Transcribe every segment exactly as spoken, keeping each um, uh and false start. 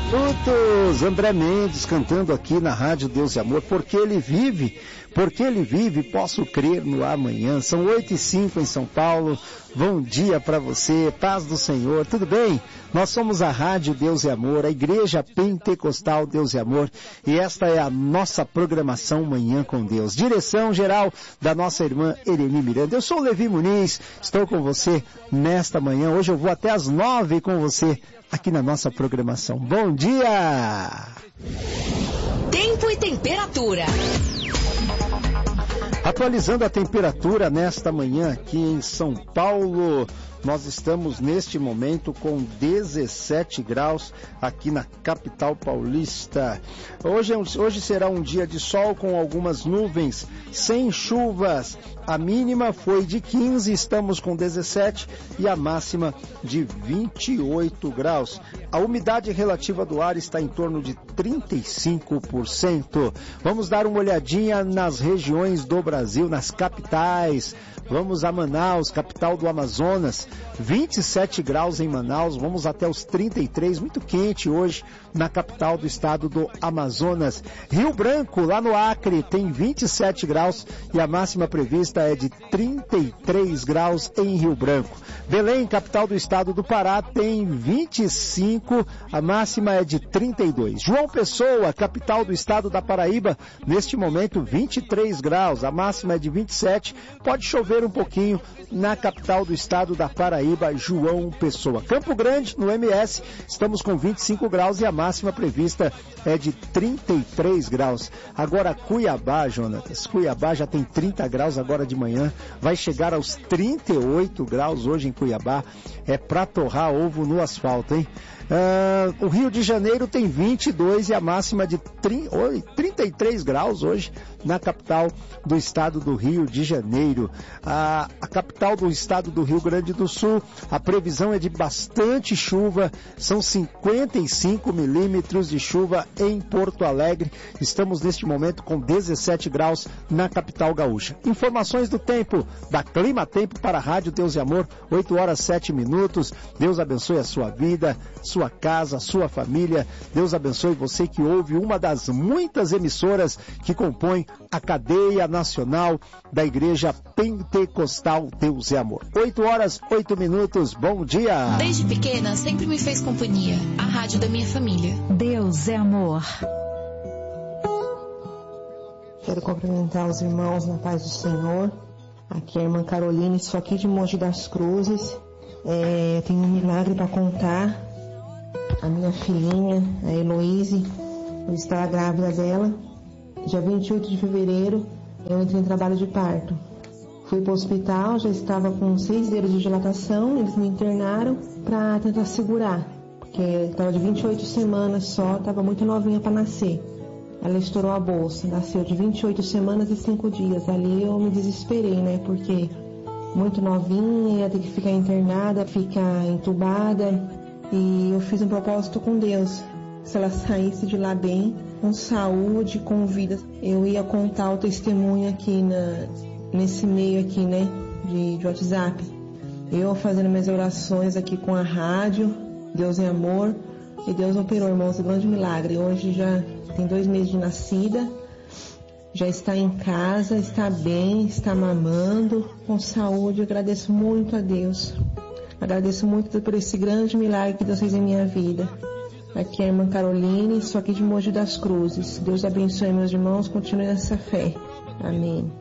Minutos, André Mendes cantando aqui na Rádio Deus e Amor, porque Ele vive, porque Ele vive, posso crer no amanhã. São oito e cinco em São Paulo, bom dia para você, paz do Senhor, tudo bem? Nós somos a Rádio Deus e Amor, a Igreja Pentecostal Deus e Amor, e esta é a nossa programação Manhã com Deus. Direção geral da nossa irmã Ereni Miranda. Eu sou o Levi Muniz, estou com você nesta manhã, hoje eu vou até às nove com você, aqui na nossa programação. Bom dia! Tempo e temperatura. Atualizando a temperatura nesta manhã aqui em São Paulo, nós estamos neste momento com dezessete graus aqui na capital paulista. Hoje, hoje será um dia de sol com algumas nuvens, sem chuvas. A mínima foi de quinze, estamos com dezessete e a máxima de vinte e oito graus. A umidade relativa do ar está em torno de trinta e cinco por cento. Vamos dar uma olhadinha nas regiões do Brasil, nas capitais. Vamos a Manaus, capital do Amazonas, vinte e sete graus em Manaus, vamos até os trinta e três, muito quente hoje na capital do estado do Amazonas. Rio Branco, lá no Acre, tem vinte e sete graus e a máxima prevista é de trinta e três graus em Rio Branco. Belém, capital do estado do Pará, tem vinte e cinco, a máxima é de trinta e dois. João Pessoa, capital do estado da Paraíba, neste momento vinte e três graus, a máxima é de vinte e sete, pode chover um pouquinho na capital do estado da Paraíba, João Pessoa. Campo Grande, no M S, estamos com vinte e cinco graus e a máxima prevista é de trinta e três graus. Agora Cuiabá, Jonatas, Cuiabá já tem trinta graus agora de manhã, vai chegar aos trinta e oito graus hoje em Cuiabá, é pra torrar ovo no asfalto, hein? Uh, o Rio de Janeiro tem vinte e dois e a máxima de trinta e três graus hoje na capital do estado do Rio de Janeiro. A, a capital do estado do Rio Grande do Sul, a previsão é de bastante chuva, são cinquenta e cinco milímetros de chuva em Porto Alegre. Estamos neste momento com dezessete graus na capital gaúcha. Informações do tempo da Clima Tempo para a Rádio Deus e Amor, oito horas sete minutos. Deus abençoe a sua vida, sua casa, sua família. Deus abençoe você que ouve uma das muitas emissoras que compõem a cadeia nacional da Igreja Pentecostal Deus e Amor. oito horas, oito minutos, bom dia! Desde pequena sempre me fez companhia, a rádio da minha família. Deus é amor. Quero cumprimentar os irmãos na paz do Senhor. Aqui é a irmã Carolina, estou aqui de Mogi das Cruzes. É, tenho um milagre para contar. A minha filhinha, a Heloíse, eu estava grávida dela. Dia vinte e oito de fevereiro, eu entrei em trabalho de parto. Fui para o hospital, já estava com seis dedos de dilatação, eles me internaram para tentar segurar, porque estava de vinte e oito semanas só, estava muito novinha para nascer. Ela estourou a bolsa, nasceu de vinte e oito semanas e cinco dias. Ali eu me desesperei, né, porque muito novinha, ia ter que ficar internada, ficar entubada. E eu fiz um propósito com Deus. Se ela saísse de lá bem, com saúde, com vida, eu ia contar o testemunho aqui na, nesse meio aqui, né, de, de WhatsApp. Eu fazendo minhas orações aqui com a rádio, Deus é amor, e Deus operou, irmãos, um grande milagre. Hoje já tem dois meses de nascida, já está em casa, está bem, está mamando, com saúde. Eu agradeço muito a Deus. Agradeço muito por esse grande milagre que Deus fez em minha vida. Aqui é a irmã Caroline, estou aqui de Mogi das Cruzes. Deus abençoe meus irmãos, continue nessa fé. Amém.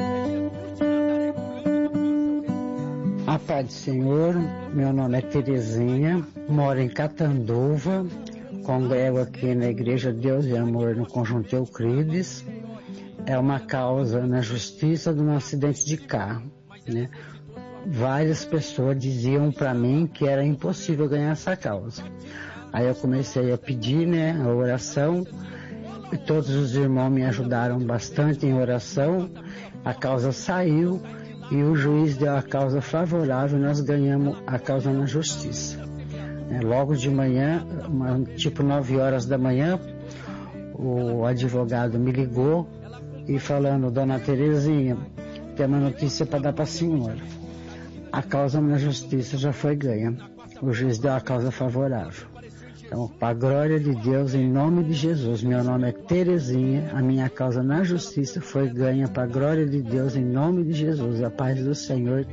A paz do Senhor, meu nome é Terezinha, moro em Catanduva, congrego aqui na Igreja Deus e Amor no Conjunto Euclides. É uma causa na justiça de um acidente de carro, né? Várias pessoas diziam para mim que era impossível ganhar essa causa. Aí eu comecei a pedir, né, a oração, e todos os irmãos me ajudaram bastante em oração. A causa saiu e o juiz deu a causa favorável, nós ganhamos a causa na justiça. É, logo de manhã, uma, tipo nove horas da manhã, o advogado me ligou e falando: Dona Terezinha, tem uma notícia para dar para a senhora. A causa na justiça já foi ganha. O juiz deu a causa favorável. Então, para a glória de Deus, em nome de Jesus, meu nome é Terezinha, a minha causa na justiça foi ganha para a glória de Deus, em nome de Jesus, a paz do Senhor.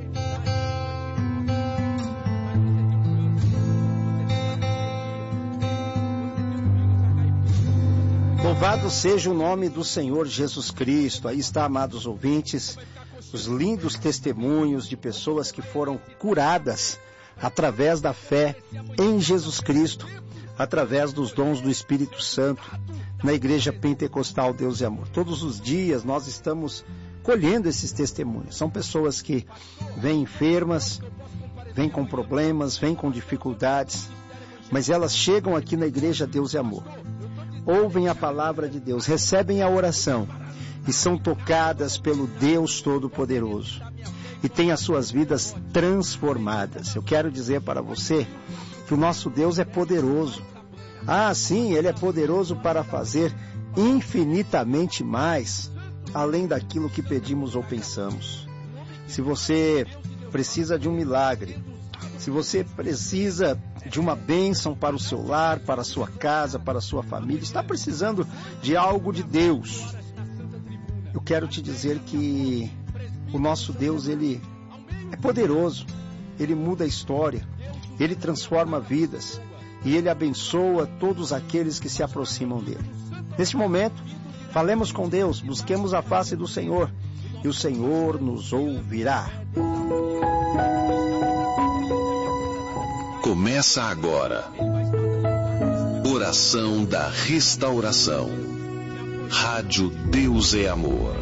Louvado seja o nome do Senhor Jesus Cristo. Aí está, amados ouvintes, os lindos testemunhos de pessoas que foram curadas através da fé em Jesus Cristo, através dos dons do Espírito Santo, na Igreja Pentecostal Deus e Amor. Todos os dias nós estamos colhendo esses testemunhos. São pessoas que vêm enfermas, vêm com problemas, vêm com dificuldades, mas elas chegam aqui na Igreja Deus e Amor, ouvem a palavra de Deus, recebem a oração e são tocadas pelo Deus Todo-Poderoso e têm as suas vidas transformadas. Eu quero dizer para você que o nosso Deus é poderoso. Ah, sim, Ele é poderoso para fazer infinitamente mais, além daquilo que pedimos ou pensamos. Se você precisa de um milagre, se você precisa de uma bênção para o seu lar, para a sua casa, para a sua família, está precisando de algo de Deus, eu quero te dizer que o nosso Deus, Ele é poderoso, Ele muda a história, Ele transforma vidas e Ele abençoa todos aqueles que se aproximam dEle. Neste momento, falemos com Deus, busquemos a face do Senhor e o Senhor nos ouvirá. Começa agora, Oração da Restauração, Rádio Deus é Amor.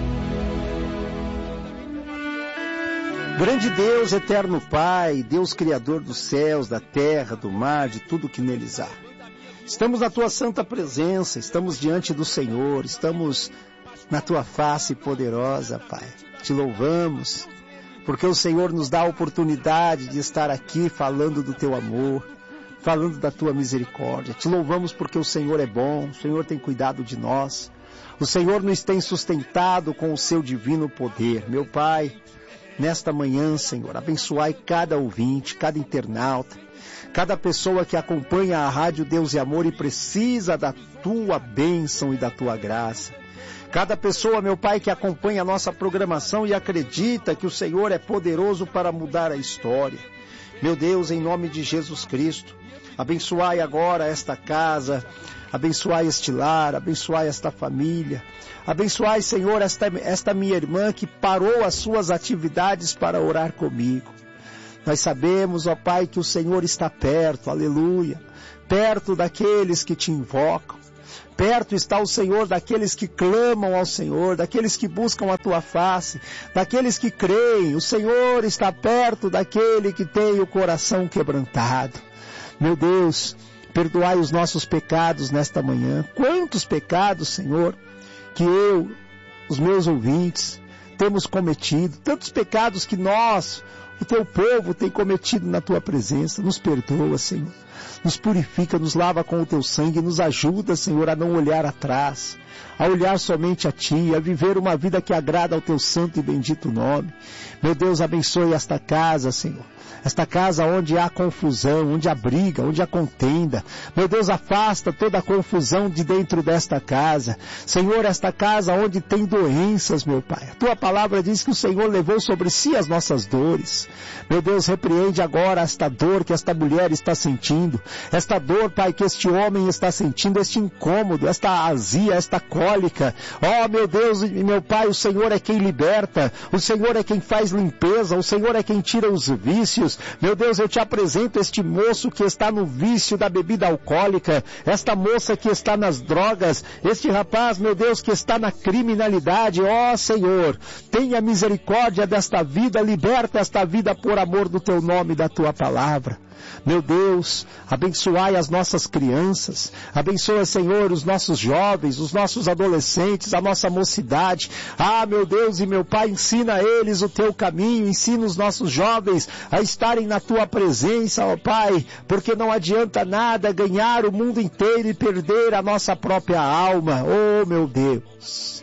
Grande Deus, eterno Pai, Deus Criador dos céus, da terra, do mar, de tudo que neles há. Estamos na Tua santa presença, estamos diante do Senhor, estamos na Tua face poderosa, Pai. Te louvamos, porque o Senhor nos dá a oportunidade de estar aqui falando do Teu amor, falando da Tua misericórdia. Te louvamos porque o Senhor é bom, o Senhor tem cuidado de nós, o Senhor nos tem sustentado com o Seu divino poder. Meu Pai, nesta manhã, Senhor, abençoai cada ouvinte, cada internauta, cada pessoa que acompanha a Rádio Deus e Amor e precisa da Tua bênção e da Tua graça. Cada pessoa, meu Pai, que acompanha a nossa programação e acredita que o Senhor é poderoso para mudar a história. Meu Deus, em nome de Jesus Cristo, abençoai agora esta casa, abençoai este lar, abençoai esta família. Abençoai, Senhor, esta, esta minha irmã que parou as suas atividades para orar comigo. Nós sabemos, ó Pai, que o Senhor está perto, aleluia, perto daqueles que te invocam. Perto está o Senhor daqueles que clamam ao Senhor, daqueles que buscam a Tua face, daqueles que creem. O Senhor está perto daquele que tem o coração quebrantado. Meu Deus, perdoai os nossos pecados nesta manhã. Quantos pecados, Senhor, que eu, os meus ouvintes, temos cometido. Tantos pecados que nós, o Teu povo, tem cometido na Tua presença. Nos perdoa, Senhor. Nos purifica, nos lava com o Teu sangue, nos ajuda, Senhor, a não olhar atrás, a olhar somente a Ti, a viver uma vida que agrada ao Teu santo e bendito nome. Meu Deus, abençoe esta casa, Senhor. Esta casa onde há confusão, onde há briga, onde há contenda. Meu Deus, afasta toda a confusão de dentro desta casa. Senhor, esta casa onde tem doenças, meu Pai. A Tua palavra diz que o Senhor levou sobre si as nossas dores. Meu Deus, repreende agora esta dor que esta mulher está sentindo. Esta dor, Pai, que este homem está sentindo, este incômodo, esta azia, esta cólica. Oh, meu Deus e meu Pai, o Senhor é quem liberta. O Senhor é quem faz limpeza. O Senhor é quem tira os vícios. Meu Deus, eu te apresento este moço que está no vício da bebida alcoólica, esta moça que está nas drogas, este rapaz, meu Deus, que está na criminalidade. Ó Senhor, tenha misericórdia desta vida, liberta esta vida por amor do Teu nome e da Tua palavra. Meu Deus, abençoai as nossas crianças, abençoa, Senhor, os nossos jovens, os nossos adolescentes, a nossa mocidade. Ah, meu Deus e meu Pai, ensina a eles o Teu caminho, ensina os nossos jovens a estarem na Tua presença, ó Pai, porque não adianta nada ganhar o mundo inteiro e perder a nossa própria alma. Oh, meu Deus!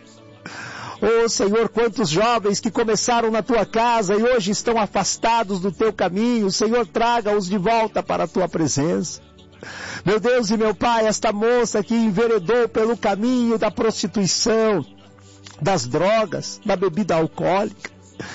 Oh, Senhor, quantos jovens que começaram na Tua casa e hoje estão afastados do Teu caminho. Senhor, traga-os de volta para a Tua presença. Meu Deus e meu Pai, esta moça que enveredou pelo caminho da prostituição, das drogas, da bebida alcoólica.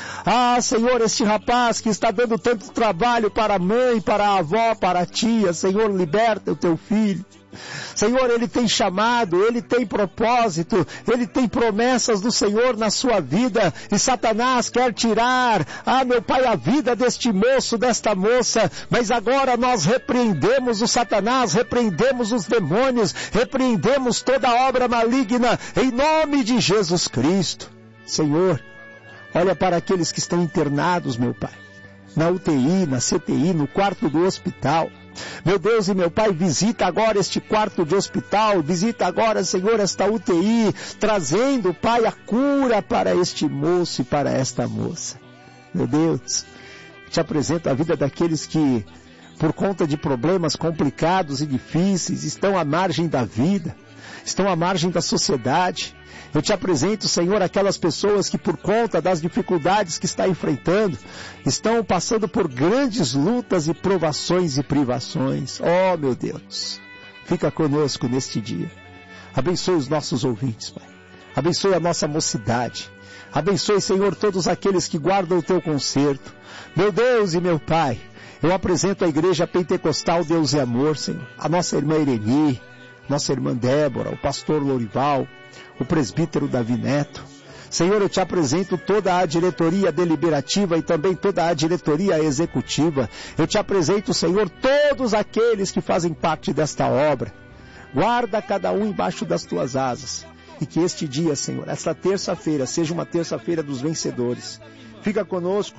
Ah, Senhor, este rapaz que está dando tanto trabalho para a mãe, para a avó, para a tia, Senhor, liberta o teu filho. Senhor, ele tem chamado, ele tem propósito, ele tem promessas do Senhor na sua vida, e Satanás quer tirar, ah, meu Pai, a vida deste moço, desta moça, mas agora nós repreendemos o Satanás, repreendemos os demônios, repreendemos toda obra maligna, em nome de Jesus Cristo. Senhor, olha para aqueles que estão internados, meu Pai, na U T I, na C T I, no quarto do hospital. Meu Deus e meu Pai, visita agora este quarto de hospital, visita agora, Senhor, esta U T I, trazendo, Pai, a cura para este moço e para esta moça. Meu Deus, te apresento a vida daqueles que, por conta de problemas complicados e difíceis, estão à margem da vida, estão à margem da sociedade. Eu te apresento, Senhor, aquelas pessoas que por conta das dificuldades que está enfrentando, estão passando por grandes lutas e provações e privações. Oh, meu Deus, fica conosco neste dia. Abençoe os nossos ouvintes, Pai. Abençoe a nossa mocidade. Abençoe, Senhor, todos aqueles que guardam o teu conserto. Meu Deus e meu Pai, eu apresento a Igreja Pentecostal Deus e Amor, Senhor. A nossa irmã Ireni, nossa irmã Débora, o pastor Lorival, o presbítero Davi Neto. Senhor, eu te apresento toda a diretoria deliberativa e também toda a diretoria executiva. Eu te apresento, Senhor, todos aqueles que fazem parte desta obra. Guarda cada um embaixo das tuas asas. E que este dia, Senhor, esta terça-feira, seja uma terça-feira dos vencedores. Fica conosco,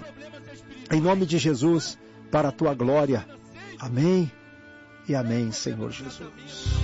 em nome de Jesus, para a tua glória. Amém e amém, Senhor Jesus.